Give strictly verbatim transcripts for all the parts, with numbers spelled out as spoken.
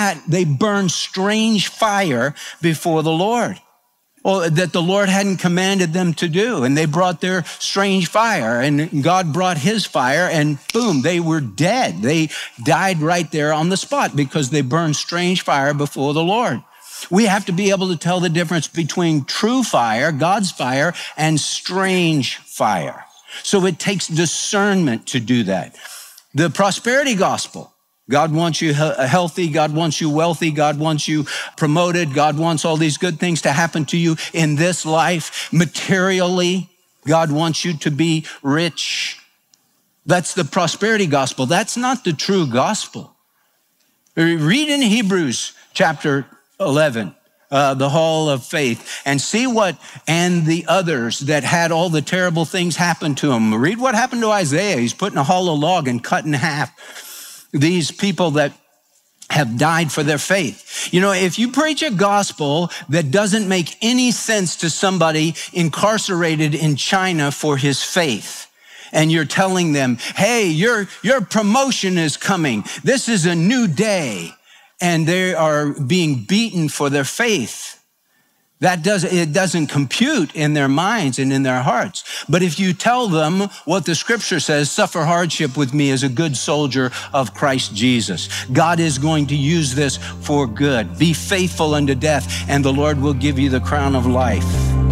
that they burned strange fire before the Lord. Well, that the Lord hadn't commanded them to do. And they brought their strange fire, and God brought his fire, and boom, they were dead. They died right there on the spot because they burned strange fire before the Lord. We have to be able to tell the difference between true fire, God's fire, and strange fire. So it takes discernment to do that. The prosperity gospel. God wants you healthy. God wants you wealthy. God wants you promoted. God wants all these good things to happen to you in this life. Materially, God wants you to be rich. That's the prosperity gospel. That's not the true gospel. Read in Hebrews chapter eleven, uh, the hall of faith, and see what, and the others that had all the terrible things happen to them. Read what happened to Isaiah. He's put in a hollow log and cut in half. These people that have died for their faith. You know, if you preach a gospel that doesn't make any sense to somebody incarcerated in China for his faith, and you're telling them, hey, your, your promotion is coming. This is a new day. And they are being beaten for their faith. That does, it doesn't compute in their minds and in their hearts. But if you tell them what the scripture says, suffer hardship with me as a good soldier of Christ Jesus. God is going to use this for good. Be faithful unto death, and the Lord will give you the crown of life.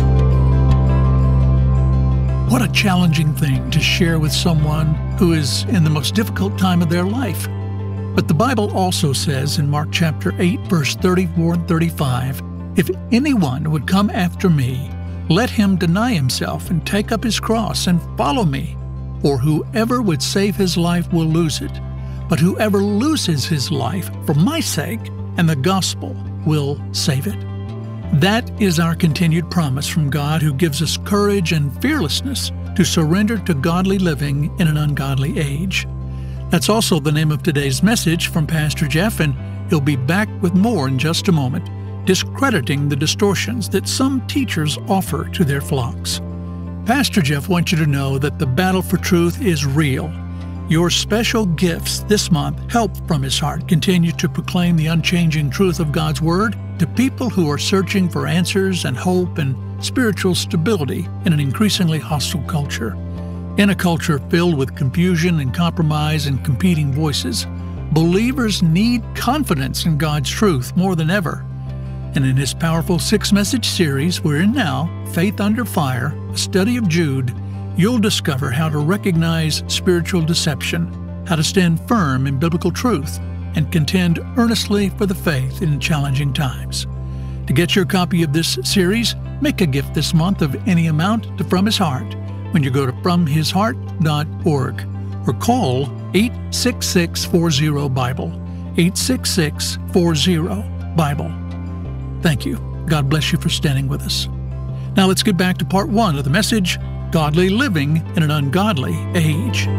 What a challenging thing to share with someone who is in the most difficult time of their life. But the Bible also says in Mark chapter eight, verse thirty-four and thirty-five, if anyone would come after me, let him deny himself and take up his cross and follow me. For whoever would save his life will lose it, but whoever loses his life for my sake and the gospel will save it. That is our continued promise from God, who gives us courage and fearlessness to surrender to godly living in an ungodly age. That's also the name of today's message from Pastor Jeff, and he'll be back with more in just a moment, discrediting the distortions that some teachers offer to their flocks. Pastor Jeff wants you to know that the battle for truth is real. Your special gifts this month help from his heart continue to proclaim the unchanging truth of God's Word to people who are searching for answers and hope and spiritual stability in an increasingly hostile culture. In a culture filled with confusion and compromise and competing voices, believers need confidence in God's truth more than ever. And in his powerful six-message series we're in now, Faith Under Fire, a study of Jude, you'll discover how to recognize spiritual deception, how to stand firm in biblical truth, and contend earnestly for the faith in challenging times. To get your copy of this series, make a gift this month of any amount to From His Heart when you go to from his heart dot org or call eight six six, four zero, Bible, eight six six, four zero, Bible. Thank you. God bless you for standing with us. Now let's get back to part one of the message, Godly Living in an Ungodly Age.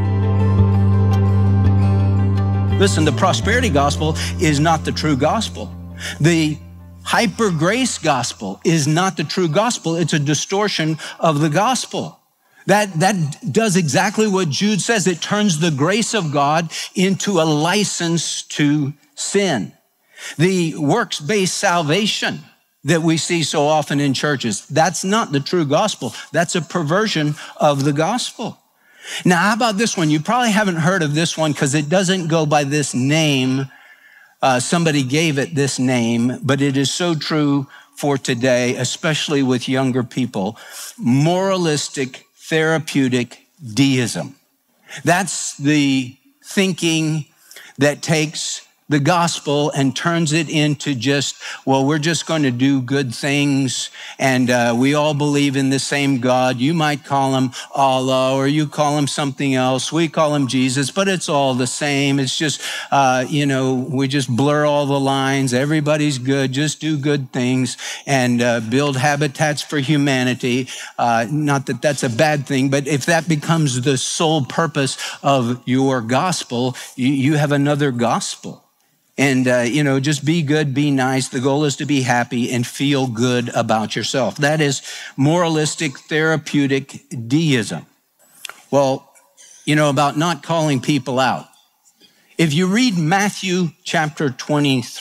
Listen, the prosperity gospel is not the true gospel. The hyper grace gospel is not the true gospel. It's a distortion of the gospel. That, that does exactly what Jude says. It turns the grace of God into a license to sin. The works-based salvation that we see so often in churches, that's not the true gospel. That's a perversion of the gospel. Now, how about this one? You probably haven't heard of this one because it doesn't go by this name. Uh, somebody gave it this name, but it is so true for today, especially with younger people. Moralistic therapeutic deism. That's the thinking that takes the gospel and turns it into just, well, we're just going to do good things, and uh, we all believe in the same God. You might call him Allah, or you call him something else. We call him Jesus, but it's all the same. It's just, uh, you know, we just blur all the lines. Everybody's good. Just do good things and uh, build habitats for humanity. Uh, not that that's a bad thing, but if that becomes the sole purpose of your gospel, you, you have another gospel. And, uh, you know, just be good, be nice. The goal is to be happy and feel good about yourself. That is moralistic, therapeutic deism. Well, you know, about not calling people out. If you read Matthew chapter twenty-three,